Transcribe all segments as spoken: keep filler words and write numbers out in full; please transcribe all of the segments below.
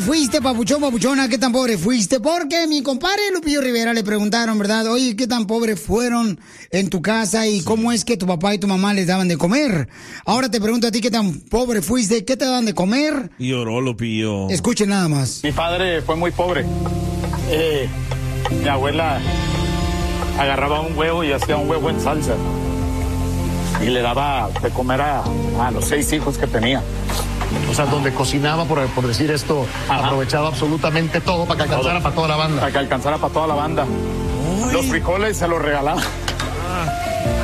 fuiste, papuchón, papuchona? ¿Qué tan pobre fuiste? Porque mi compadre Lupillo Rivera le preguntaron, ¿verdad? Oye, ¿qué tan pobre fueron en tu casa y sí. cómo es que tu papá y tu mamá les daban de comer? Ahora te pregunto a ti, ¿qué tan pobre fuiste? ¿Qué te daban de comer? Y lloró Lupillo. Escuchen nada más. Mi padre fue muy pobre. Eh, mi abuela agarraba un huevo y hacía un huevo en salsa. Y le daba de comer a, a los seis hijos que tenía. O sea, donde cocinaba, por, por decir esto, Ajá. aprovechaba absolutamente todo para que alcanzara todo. para toda la banda. Para que alcanzara para toda la banda. Uy. Los frijoles se los regalaba. Ah.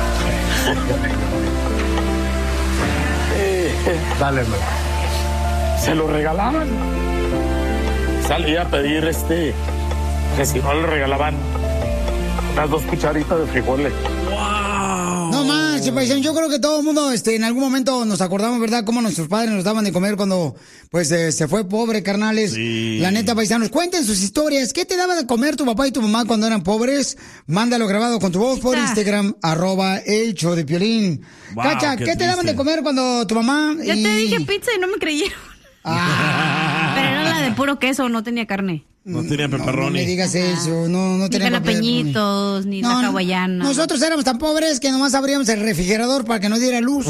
eh, Dale, hermano. Se los regalaban. Salía a pedir este, que si no le regalaban unas dos cucharitas de frijoles. No más, paisano, yo creo que todo el mundo este, en algún momento nos acordamos, ¿verdad? Cómo nuestros padres nos daban de comer cuando pues eh, se fue pobre, carnales. Sí. La neta, paisanos, cuenten sus historias. ¿Qué te daba de comer tu papá y tu mamá cuando eran pobres? Mándalo grabado con tu voz por Instagram, arroba el show de Piolín. Wow, Cacha, ¿qué, ¿qué te daban de comer cuando tu mamá Ya y... te dije pizza y no me creyeron. Ah. Pero era la de puro queso, no tenía carne. No tenía pepperoni. No, no me digas eso, no, no tenía ni jalapeñitos, ni no, la hawaiana. Nosotros éramos tan pobres que nomás abríamos el refrigerador para que nos diera luz.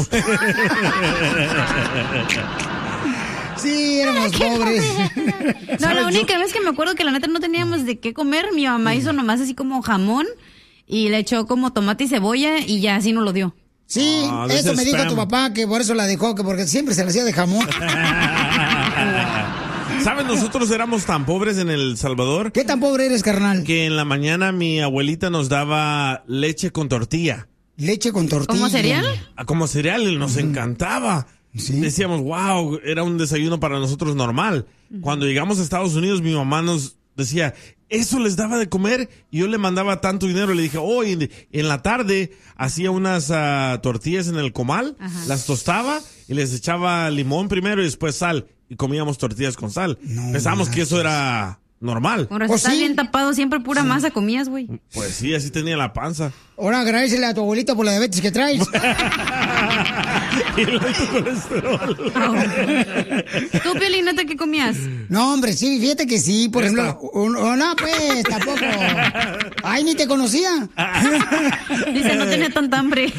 Sí, éramos pobres. No, la única vez que me acuerdo que la neta no teníamos de qué comer, mi mamá hizo nomás así como jamón y le echó como tomate y cebolla y ya así no lo dio. Sí, ah, eso me dijo tu papá, que por eso la dejó, que porque siempre se la hacía de jamón. ¿Sabes? Nosotros éramos tan pobres en El Salvador. ¿Qué tan pobre eres, carnal? Que en la mañana mi abuelita nos daba leche con tortilla. ¿Leche con tortilla? ¿Como cereal? Como cereal, nos mm. encantaba. ¿Sí? Decíamos, wow, era un desayuno para nosotros normal. Mm. Cuando llegamos a Estados Unidos, mi mamá nos decía, eso les daba de comer, y yo le mandaba tanto dinero. Le dije, oh, en, en la tarde hacía unas uh, tortillas en el comal, Ajá. las tostaba y les echaba limón primero y después sal. Y comíamos tortillas con sal. No, Pensábamos gracias. que eso era normal. Ahora si estás sí? bien tapado, siempre pura sí. masa comías, güey. Pues sí, así tenía la panza. Ahora agradecele a tu abuelita por la diabetes que traes. Y el alto colesterol. Oh. ¿Tú, Piolín, neta, qué comías? No, hombre, sí, fíjate que sí. Por ¿Esta? ejemplo, un, oh, no, pues, tampoco. Ay, ni te conocía. Dice, no tenía tanta hambre.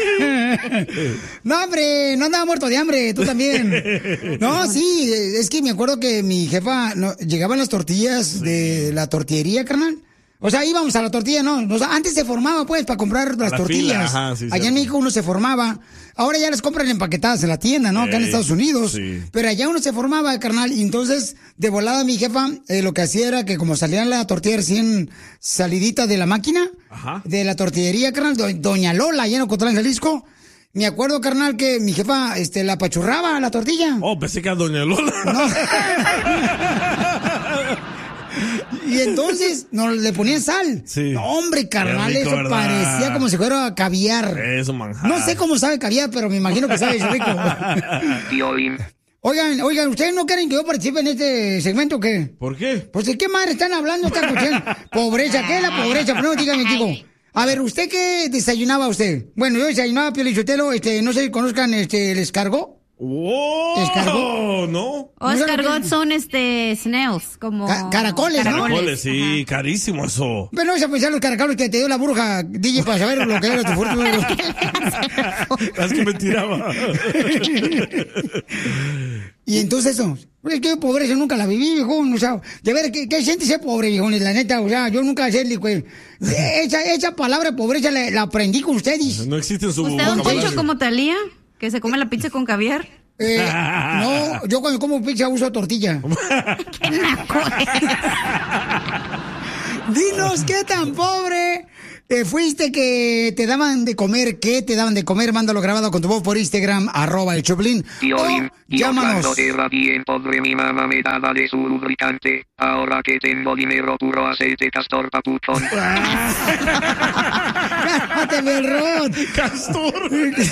No, hombre, no andaba muerto de hambre, tú también. No, sí, es que me acuerdo que mi jefa, no, llegaban las tortillas sí. de la tortillería, carnal. O sea, íbamos a la tortilla, ¿no? O sea, antes se formaba, pues, para comprar las la tortillas. Fila, ajá, sí, allá sí. en México uno se formaba. Ahora ya las compran empaquetadas en la tienda, ¿no? Acá hey, en Estados Unidos. Sí. Pero allá uno se formaba, carnal. Y entonces, de volada, mi jefa, eh, lo que hacía era que como salían la tortilla recién salidita de la máquina, ajá. de la tortillería, carnal, do, Doña Lola, allá en Ocotlán, Jalisco. Me acuerdo, carnal, que mi jefa, este, la apachurraba la tortilla. Oh, pensé que era Doña Lola. No. Y entonces nos le ponían sal. Sí. No, hombre, carnal, rico, eso ¿verdad? Parecía como si fuera caviar. Eso, manjar. No sé cómo sabe caviar, pero me imagino que sabe rico. Oigan, oigan, ¿ustedes no quieren que yo participe en este segmento o qué? ¿Por qué? Pues de qué madre están hablando, están escuchando. Pobreza, ¿qué es la pobreza? Pero no, dígame, digo. A ver, ¿usted qué desayunaba usted? Bueno, yo desayunaba Piolín Sotelo, este, no sé si conozcan este, el escargot. ¡Oh! ¿Escargot? No. O escargot son este snails, como Ca caracoles, ¿no? Caracoles, sí, ajá. Carísimo eso. Pero no vas a pensar los caracoles que te dio la bruja, D J, para saber lo que era tu fortuna. Las que me tiraba. Y entonces eso, es que yo pobreza nunca la viví, viejón, o sea, de ver, ¿qué, qué siente ser pobre, viejón? La neta, o sea, yo nunca sé, pues, esa, esa palabra pobreza la, la aprendí con ustedes. No existe en su ¿Usted, don Poncho, como Talía? ¿Que se come la pizza con caviar? Eh, no, yo cuando como pizza uso tortilla. ¡Qué naco! Dinos, ¿qué tan pobre te fuiste que te daban de comer? ¿Qué te daban de comer? Mándalo grabado con tu voz por Instagram, arroba el Choplin. Piolín, llámanos. Yo cuando era bien pobre mi mamá me daba de su lubricante. Ahora que tengo dinero puro aceite castor papuchón. ¡Cálmate, Belrón! ¡Castor!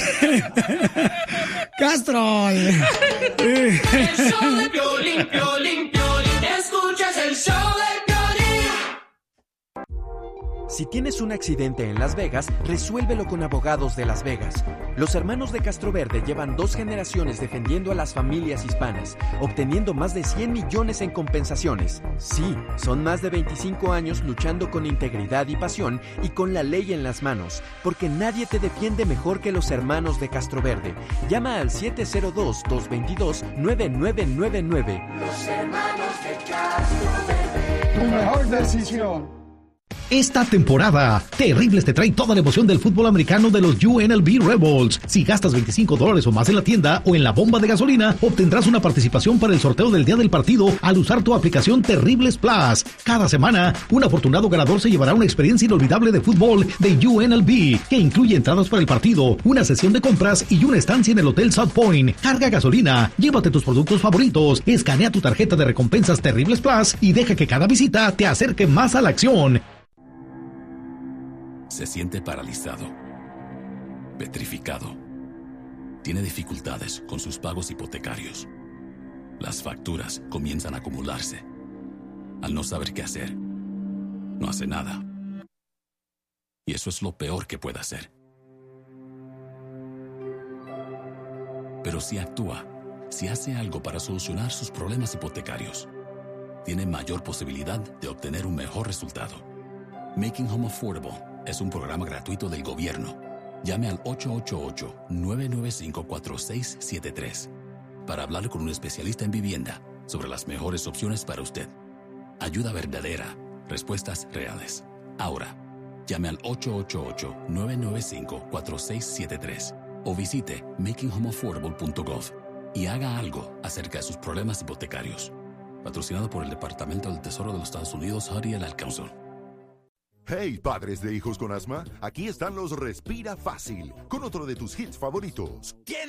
¡Castrol! El show de Piolín, Piolín, Piolín. Escuchas el show de Piolín. Si tienes un accidente en Las Vegas, resuélvelo con Abogados de Las Vegas. Los hermanos de Castroverde llevan dos generaciones defendiendo a las familias hispanas, obteniendo más de cien millones en compensaciones. Sí, son más de veinticinco años luchando con integridad y pasión y con la ley en las manos, porque nadie te defiende mejor que los hermanos de Castroverde. Llama al siete cero dos, dos dos dos, nueve nueve nueve nueve. Los hermanos de Castroverde. Tu mejor decisión. Esta temporada, Terribles te trae toda la emoción del fútbol americano de los U N L V Rebels. Si gastas veinticinco dólares o más en la tienda o en la bomba de gasolina, obtendrás una participación para el sorteo del día del partido al usar tu aplicación Terribles Plus. Cada semana, un afortunado ganador se llevará una experiencia inolvidable de fútbol de U N L V, que incluye entradas para el partido, una sesión de compras y una estancia en el Hotel South Point. Carga gasolina, llévate tus productos favoritos, escanea tu tarjeta de recompensas Terribles Plus y deja que cada visita te acerque más a la acción. Se siente paralizado, petrificado. Tiene dificultades con sus pagos hipotecarios. Las facturas comienzan a acumularse. Al no saber qué hacer, no hace nada. Y eso es lo peor que puede hacer. Pero si actúa, si hace algo para solucionar sus problemas hipotecarios, tiene mayor posibilidad de obtener un mejor resultado. Making Home Affordable es un programa gratuito del gobierno. Llame al ocho ocho ocho, nueve nueve cinco, cuatro seis siete tres para hablar con un especialista en vivienda sobre las mejores opciones para usted. Ayuda verdadera, respuestas reales. Ahora, llame al ocho ocho ocho, nueve nueve cinco, cuatro seis siete tres o visite making home affordable punto gov y haga algo acerca de sus problemas hipotecarios. Patrocinado por el Departamento del Tesoro de los Estados Unidos, Harry el Council. Hey, padres de hijos con asma, aquí están los Respira Fácil, con otro de tus hits favoritos.